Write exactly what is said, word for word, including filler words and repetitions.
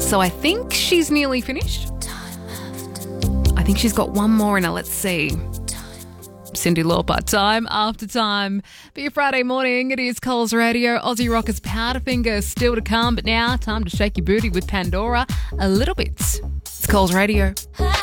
So I think she's nearly finished. I think she's got one more in her. Let's see. Cyndi Lauper, Time After Time. For your Friday morning, it is Coles Radio. Aussie Rockers Powderfinger still to come, but now time to shake your booty with Pandora a little bit. It's Coles Radio.